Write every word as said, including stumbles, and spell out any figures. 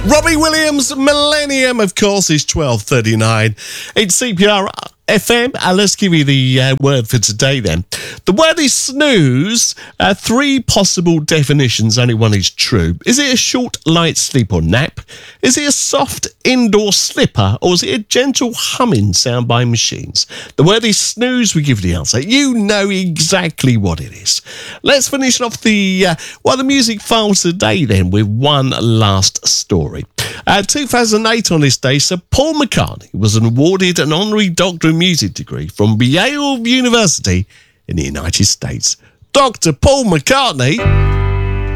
Robbie Williams, Millennium, of course, is twelve thirty-nine. It's C P R F M. Uh, let's give you the uh, word for today then. The word is snooze. Uh, three possible definitions, only one is true. Is it a short, light sleep or nap? Is it a soft indoor slipper? Or is it a gentle humming sound by machines? The word is snooze. We give you the answer. You know exactly what it is. Let's finish off the, uh, well, the music file today then with one last story. Uh, two thousand eight on this day, Sir Paul McCartney was awarded an honorary Doctor of Music degree from Yale University in the United States. Doctor Paul McCartney